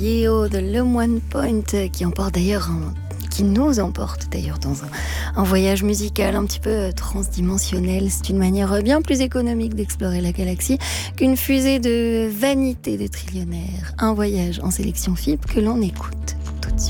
Yeo de Le One Point qui nous emporte d'ailleurs dans un voyage musical un petit peu transdimensionnel. C'est une manière bien plus économique d'explorer la galaxie qu'une fusée de vanité de trillionnaire. Un voyage en sélection FIP que l'on écoute.